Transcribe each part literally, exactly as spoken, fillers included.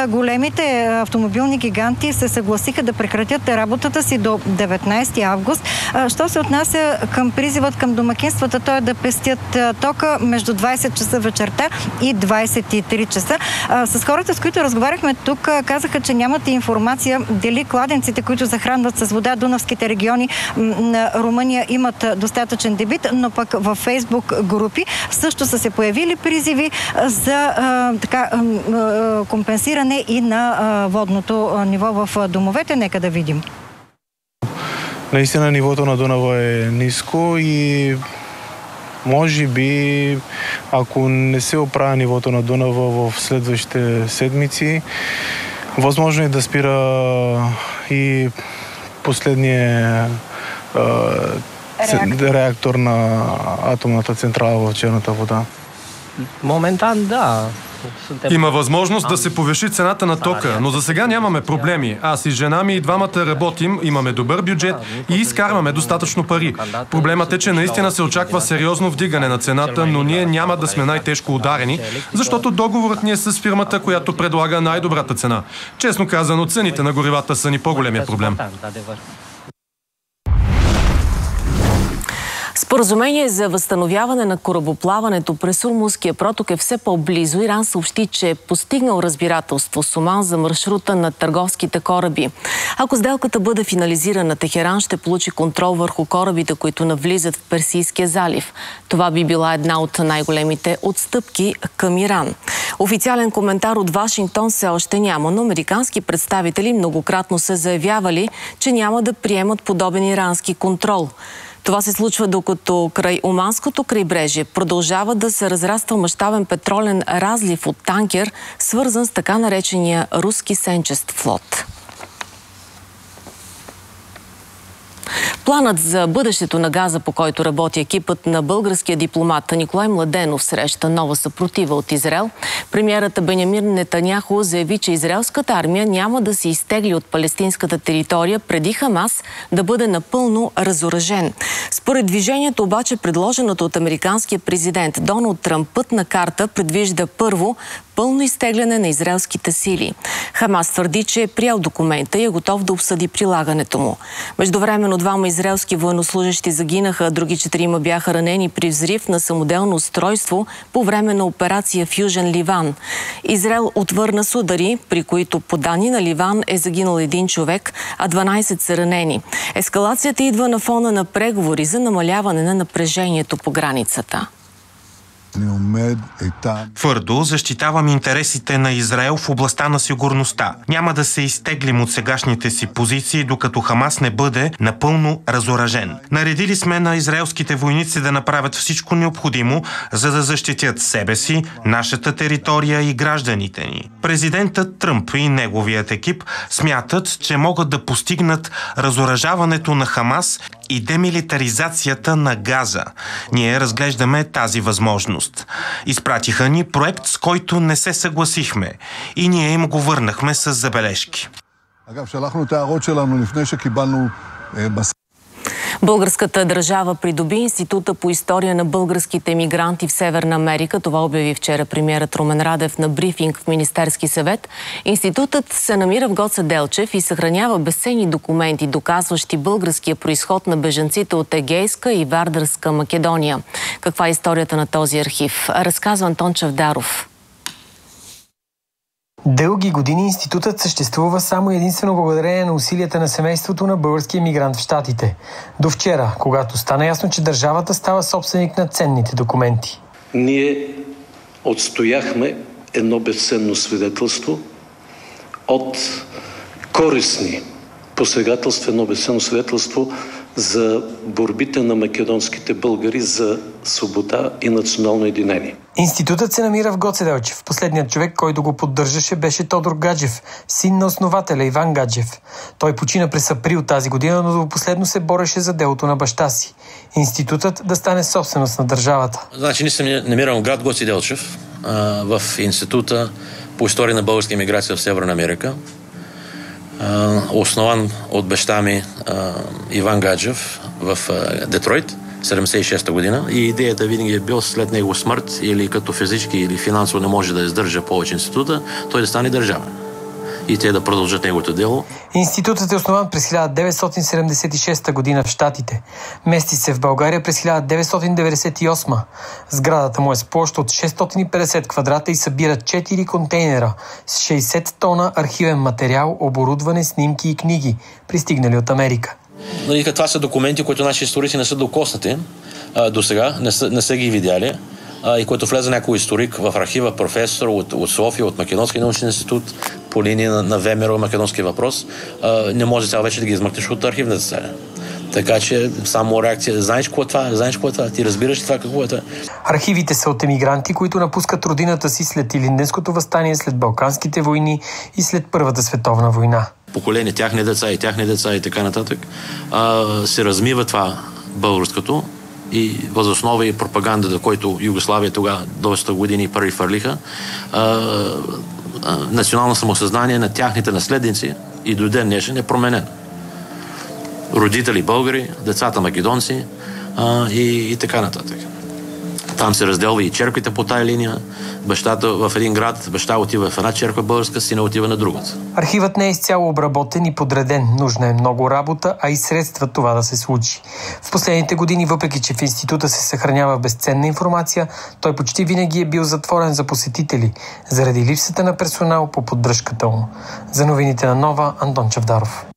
големите автомобилни гиганти се съгласиха да прекратят работата си до деветнайсети август. Що се отнася към призивът към домакинствата, то е да пестят тока между двайсет часа вечерта и двайсет и три часа. С хората, с които разговаряхме тук, казаха, че нямат информация дали кладенците, които захранват с вода дунавските региони на Румъния, имат достатъчен дебит, но пък във Фейсбук групи също са се появили призиви за а, така, а, компенсиране и на а, водното ниво в домовете. Нека да видим. Наистина нивото на Дунава е ниско и може би, ако не се оправя нивото на Дунава в следващите седмици, възможно е да спира и последния реактор, реактор на атомната централа в Черната вода. Моментан, да. Има възможност да се повиши цената на тока, но за сега нямаме проблеми. Аз и жена ми и двамата работим, имаме добър бюджет и изкарваме достатъчно пари. Проблемът е, че наистина се очаква сериозно вдигане на цената, но ние няма да сме най-тежко ударени, защото договорът ни е с фирмата, която предлага най-добрата цена. Честно казано, цените на горивата са ни по-големия проблем. Споразумение за възстановяване на корабоплаването през Ормузския проток е все по-близо. Иран съобщи, че е постигнал разбирателство с Оман за маршрута на търговските кораби. Ако сделката бъде финализирана, Техеран ще получи контрол върху корабите, които навлизат в Персийския залив. Това би била една от най-големите отстъпки към Иран. Официален коментар от Вашингтон все още няма, но американски представители многократно са заявявали, че няма да приемат подобен ирански контрол. Това се случва докато край Оманското крайбрежие продължава да се разраства мащабен петролен разлив от танкер, свързан с така наречения руски сенчест флот. Планът за бъдещето на газа, по който работи екипът на българския дипломат Николай Младенов, среща нова съпротива от Израел. Премиерът Бенямин Нетаняху заяви, че израелската армия няма да се изтегли от палестинската територия преди Хамас да бъде напълно разоръжен. Според движението обаче, предложената от американския президент Доналд Тръмп пътна карта предвижда първо пълно изтегляне на израелските сили. Хамас твърди, че е приел документа и е готов да обсъди прилагането му. Междувременно двама израелски военнослужещи загинаха, други четирима бяха ранени при взрив на самоделно устройство по време на операция в Южен Ливан. Израел отвърна с удари, при които по данни на Ливан е загинал един човек, а дванайсет са ранени. Ескалацията идва на фона на преговори за намаляване на напрежението по границата. Твърдо защитавам интересите на Израел в областта на сигурността. Няма да се изтеглим от сегашните си позиции, докато Хамас не бъде напълно разоръжен. Наредили сме на израелските войници да направят всичко необходимо, за да защитят себе си, нашата територия и гражданите ни. Президентът Тръмп и неговият екип смятат, че могат да постигнат разоръжаването на Хамас и демилитаризацията на Газа. Ние разглеждаме тази възможност. Изпратиха ни проект, с който не се съгласихме и ние им го върнахме с забележки. Българската държава придоби Института по история на българските емигранти в Северна Америка. Това обяви вчера премиерът Румен Радев на брифинг в Министерски съвет. Институтът се намира в Гоце Делчев и съхранява безценни документи, доказващи българския произход на бежанците от Егейска и Вардарска Македония. Каква е историята на този архив? Разказва Антон Чавдаров. Дълги години институтът съществува само единствено благодарение на усилията на семейството на български емигрант в Щатите. До вчера, когато стана ясно, че държавата става собственик на ценните документи. Ние отстояхме едно безценно свидетелство от корисни посегателства, едно безценно свидетелство за борбите на македонските българи за свобода и национално единение. Институтът се намира в Гоце Делчев. Последният човек, който го поддържаше, беше Тодор Гаджев, син на основателя Иван Гаджев. Той почина през април тази година, но до последно се бореше за делото на баща си. Институтът да стане собственост на държавата. Значи, ние се намирам в град Гоце Делчев, в Института по история на българска имиграция в Северна Америка, основан от баща ми Иван Гаджев в Детройт, седемдесет и шеста година. И идеята винаги е бил след негова смърт или като физически или финансово не може да издържа повече института, той да стане държавен. и те да продължат неговото дело. Институтът е основан през хиляда деветстотин седемдесет и шеста година в Щатите. Мести се в България през хиляда деветстотин деветдесет и осма. Сградата му е с площ от шестстотин и петдесет квадрата и събира четири контейнера с шейсет тона архивен материал, оборудване, снимки и книги, пристигнали от Америка. Нали, това са документи, които наши историци не са докоснати до сега, не са, не са ги видяли. И който влезе някой историк в архива, професор от, от София, от Македонския научен институт, по линия на, на ВМРО Македонски въпрос, а, не може цял вече да ги измъкнеш от архивната стая. Така че само реакция. Знаеш какво е това? Знаеш какво е това? Ти разбираш това какво е това? Архивите са от емигранти, които напускат родината си след Илинденското въстание, след Балканските войни и след Първата световна война. Поколение, тяхни деца и тяхни деца и така нататък, а, се размива това българското и възоснова и пропагандата, който Югославия тогава доста години първи фърлиха, а, а, национално самосъзнание на тяхните наследници и до ден днешен е променен. Родители българи, децата македонци а, и, и така нататък. Там се разделва и черквите по тая линия. Бащата в един град, баща отива в една черква българска, сина отива на другата. Архивът не е изцяло обработен и подреден. Нужна е много работа, а и средства това да се случи. В последните години, въпреки че в института се съхранява безценна информация, той почти винаги е бил затворен за посетители, заради липсата на персонал по поддръжката му. За новините на Нова, Антон Чавдаров.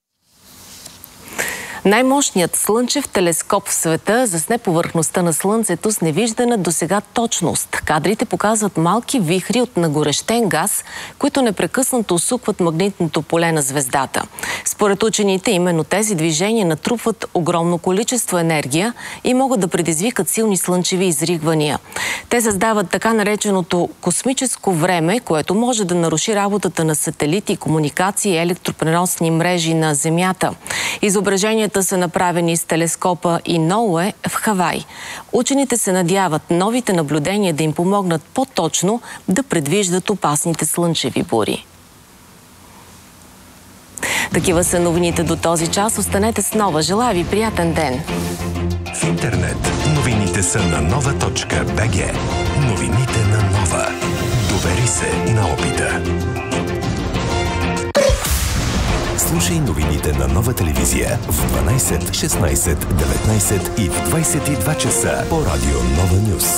Най-мощният слънчев телескоп в света засне повърхността на Слънцето с невиждана досега точност. Кадрите показват малки вихри от нагорещен газ, които непрекъснато усукват магнитното поле на звездата. Според учените, именно тези движения натрупват огромно количество енергия и могат да предизвикат силни слънчеви изригвания. Те създават така нареченото космическо време, което може да наруши работата на сателити, комуникации и електропреносни мрежи на Земята. Изображението са направени с телескопа Иноуе в Хавай. Учените се надяват новите наблюдения да им помогнат по-точно да предвиждат опасните слънчеви бури. Такива са новините до този час. Останете с Нова. Желая ви приятен ден! В интернет новините са на нова точка бе же. Новините на Нова. Довери се на опита. Слушай новините на Нова телевизия в дванайсет, шестнайсет, деветнайсет и в двайсет и два часа по радио Нова Нюз.